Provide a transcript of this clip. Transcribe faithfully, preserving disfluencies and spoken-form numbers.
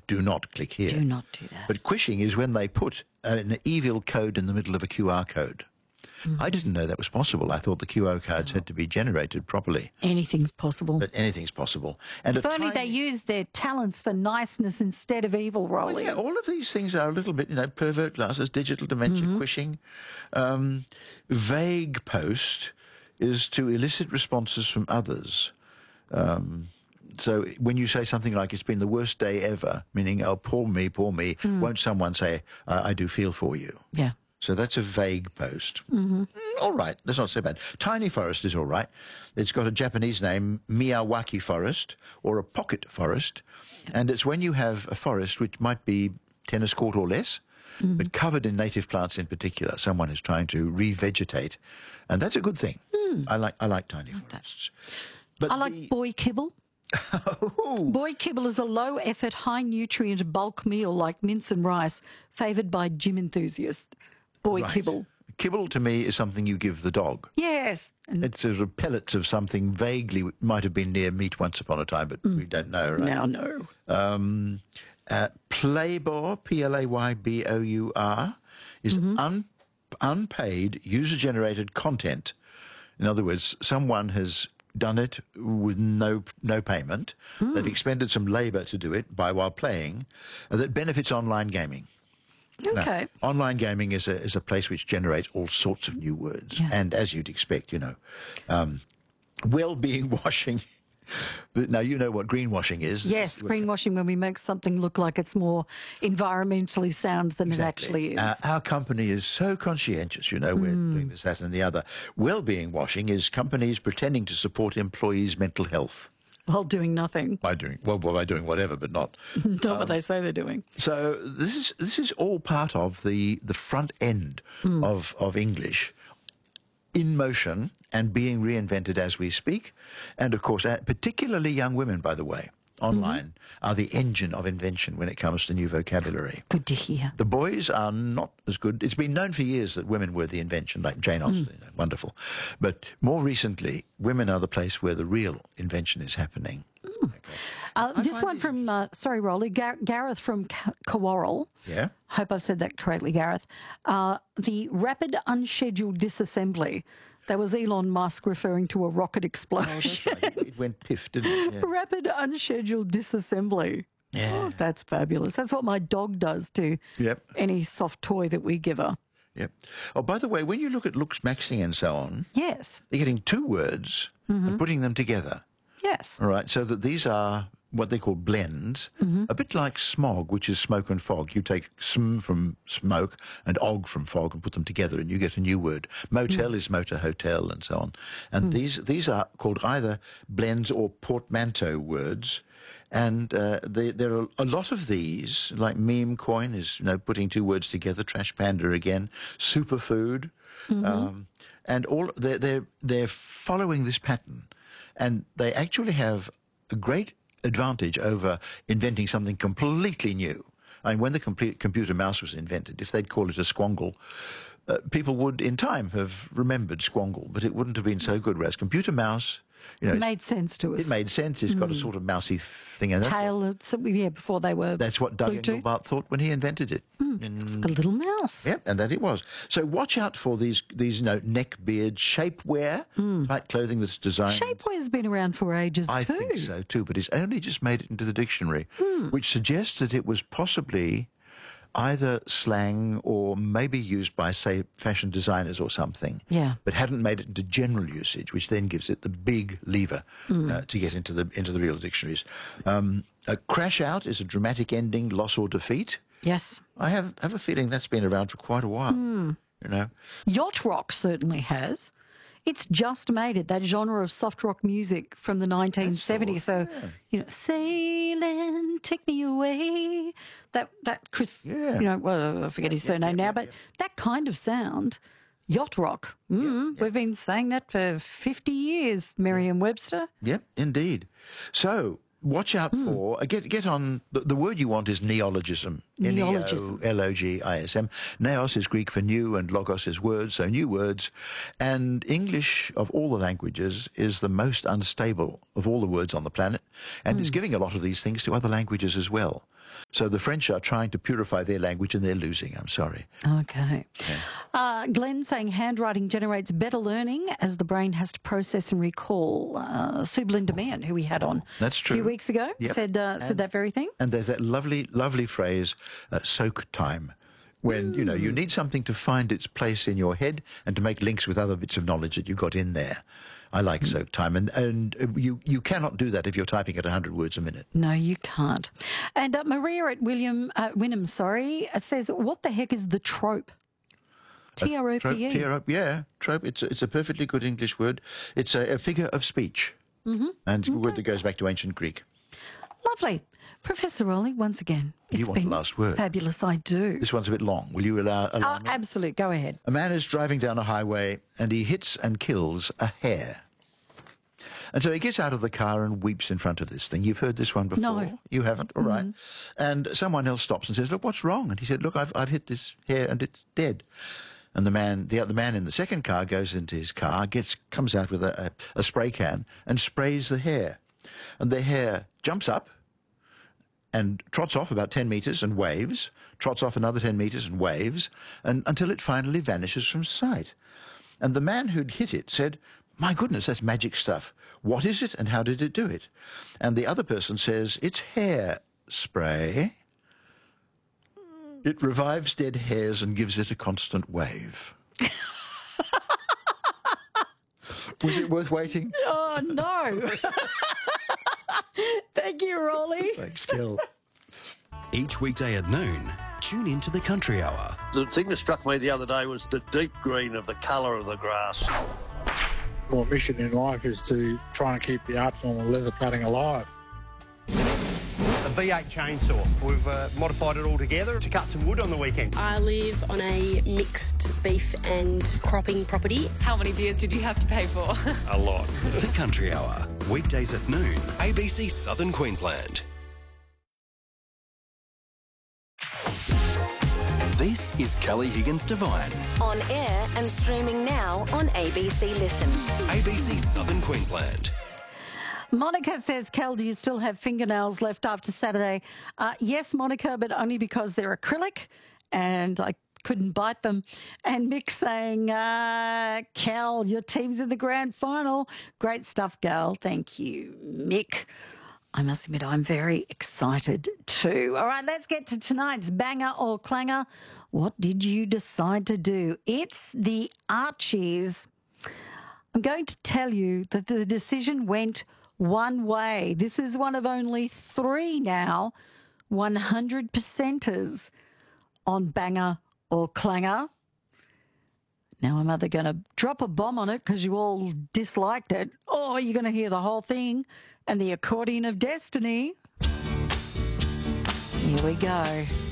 do not click here. Do not do that. But quishing is when they put an evil code in the middle of a Q R code. Mm-hmm. I didn't know that was possible. I thought the Q R codes oh. had to be generated properly. Anything's possible. But anything's possible. And if only tiny... they use their talents for niceness instead of evil, Rolly. Well, yeah, all of these things are a little bit, you know, pervert glasses, digital dementia, mm-hmm. quishing. Um, vague post is to elicit responses from others. Um, so when you say something like, it's been the worst day ever, meaning, oh, poor me, poor me, mm. won't someone say, I, I do feel for you? Yeah. So that's a vague post. Mm-hmm. Mm, all right, that's not so bad. Tiny forest is all right. It's got a Japanese name, Miyawaki forest, or a pocket forest. And it's when you have a forest which might be tennis court or less, mm-hmm. but covered in native plants in particular. Someone is trying to revegetate. And that's a good thing. Mm. I like I like tiny like forests. But I like the... boy kibble. Boy kibble is a low-effort, high-nutrient bulk meal like mince and rice, favoured by gym enthusiasts. Boy right. kibble. Kibble to me is something you give the dog. Yes. And it's sort of pellets of something vaguely might have been near meat once upon a time, but mm. we don't know, right? Now, no. Um, uh, Playbour, P L A Y B O U R, is mm-hmm. un, unpaid, user-generated content. In other words, someone has done it with no no payment. Mm. They've expended some labour to do it by while playing, uh, that benefits online gaming. Okay. Now, online gaming is a is a place which generates all sorts of new words, yeah. and as you'd expect, you know, um, well-being washing. Now you know what greenwashing is. Yes, greenwashing when we make something look like it's more environmentally sound than exactly. it actually is. Uh, our company is so conscientious, you know, we're mm. doing this, that, and the other. Well-being washing is companies pretending to support employees' mental health. While doing nothing. By doing well, by doing whatever, but not not um, what they say they're doing. So this is this is all part of the the front end mm. of of English, in motion and being reinvented as we speak, and of course, uh, particularly young women, by the way, online mm-hmm. are the engine of invention when it comes to new vocabulary. Good to hear. The boys are not as good. It's been known for years that women were the invention, like Jane Austen, mm. you know, wonderful. But more recently, women are the place where the real invention is happening. Mm. Okay. Uh, this one from, uh, sorry, Rolly, Gar- Gareth from K- Kawarrell. Yeah. Hope I've said that correctly, Gareth. Uh, the rapid unscheduled disassembly. That was Elon Musk referring to a rocket explosion. Oh, that's right. It went piff, didn't it? Yeah. Rapid unscheduled disassembly. Yeah. Oh, that's fabulous. That's what my dog does to yep. any soft toy that we give her. Yep. Oh, by the way, when you look at Lux Maxing and so on, yes, they're getting two words mm-hmm. and putting them together. Yes. All right, so that these are what they call blends, mm-hmm. a bit like smog, which is smoke and fog. You take sm from smoke and og from fog and put them together and you get a new word. Motel mm. is motor hotel and so on. And mm. these these are called either blends or portmanteau words. And uh, they, there are a lot of these, like meme coin is, you know, putting two words together, trash panda again, superfood. Mm-hmm. um, and all they're, they're, they're following this pattern. And they actually have a great advantage over inventing something completely new. I mean, when the complete computer mouse was invented, if they'd call it a squangle, uh, people would in time have remembered squangle, but it wouldn't have been so good. Whereas computer mouse, you know, it made sense to us. It made sense. It's mm. got a sort of mousy thing in it. Tail, yeah, before they were. That's what Doug Engelbart thought when he invented it. Mm. In, it's the little mouse. Yep, and that it was. So watch out for these, these you know, neck beard shapewear, mm. tight clothing that's designed. Shapewear's been around for ages I too. I think so too, but it's only just made it into the dictionary, mm. which suggests that it was possibly either slang or maybe used by, say, fashion designers or something, yeah, but hadn't made it into general usage, which then gives it the big lever mm. uh, to get into the into the real dictionaries. Um, a crash out is a dramatic ending, loss or defeat. Yes, I have have a feeling that's been around for quite a while. Mm. You know, yacht rock certainly has. It's just made it, that genre of soft rock music from the nineteen seventies. So, yeah. you know, sailing, take me away. That, that Chris, yeah. you know, well, I forget his yeah, surname yeah, now, yeah, but yeah. that kind of sound, yacht rock. Mm, yeah, yeah. We've been saying that for fifty years, Merriam-Webster. Yep, indeed. So, watch out mm. for, uh, get get on, the, the word you want is neologism. Neologism. N E O L O G I S M. Neos is Greek for new and logos is words, so new words. And English, of all the languages, is the most unstable of all the words on the planet. And mm. it's giving a lot of these things to other languages as well. So the French are trying to purify their language and they're losing. I'm sorry. Okay. Yeah. Uh, Glenn saying handwriting generates better learning as the brain has to process and recall. Uh, Sue Belinda Mann, who we had on That's true. a few weeks ago, yep. said uh, and, said that very thing. And there's that lovely, lovely phrase, uh, soak time, when, mm. you know, you need something to find its place in your head and to make links with other bits of knowledge that you got in there. I like soak time, and and you, you cannot do that if you're typing at one hundred words a minute. No, you can't. And uh, Maria at William uh, Wynnum, sorry, says, what the heck is the trope? T R O P E. T R O P E, yeah, trope. It's a, it's a perfectly good English word. It's a, a figure of speech, mm-hmm. and it's okay. a word that goes back to ancient Greek. Lovely. Professor Rowley, once again, it's you want been the last word. Fabulous, I do. This one's a bit long. Will you allow, allow uh, me? Absolute, go ahead. A man is driving down a highway and he hits and kills a hare. And so he gets out of the car and weeps in front of this thing. You've heard this one before? No. You haven't? All right. Mm-hmm. And someone else stops and says, look, what's wrong? And he said, look, I've, I've hit this hare and it's dead. And the man, the other man in the second car goes into his car, gets, comes out with a, a, a spray can and sprays the hare. And the hare jumps up and trots off about ten metres and waves, trots off another ten metres and waves, and until it finally vanishes from sight. And the man who'd hit it said, my goodness, that's magic stuff. What is it and how did it do it? And the other person says, it's hair spray. It revives dead hairs and gives it a constant wave. Was it worth waiting? Oh, no. Thank you, Rolly. Thanks, Gil. Each weekday at noon, tune into the Country Hour. The thing that struck me the other day was the deep green of the colour of the grass. My mission in life is to try and keep the art form of leather cutting alive. A V eight chainsaw. We've uh, modified it all together to cut some wood on the weekend. I live on a mixed beef and cropping property. How many beers did you have to pay for? A lot. The Country Hour, weekdays at noon, A B C Southern Queensland. This is Kelly Higgins Divine. On air and streaming now on A B C Listen. A B C Southern Queensland. Monica says, Kel, do you still have fingernails left after Saturday? Uh, yes, Monica, but only because they're acrylic and I couldn't bite them. And Mick saying, uh, Kel, your team's in the grand final. Great stuff, gal. Thank you, Mick. I must admit, I'm very excited too. All right, let's get to tonight's banger or clanger. What did you decide to do? It's the Archies. I'm going to tell you that the decision went one way. This is one of only three now one hundred percenters on banger or clanger. Now I'm either going to drop a bomb on it because you all disliked it, or you're going to hear the whole thing and the accordion of destiny. Here we go.